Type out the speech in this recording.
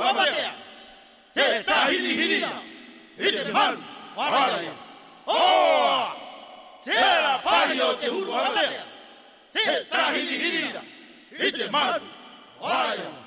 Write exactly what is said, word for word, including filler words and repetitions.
amatea. Te tahili hilida. Ite maru. Waraya. Oh! Tera palio te huru amatea. Te tahili hilida. Ite maru. Waraya.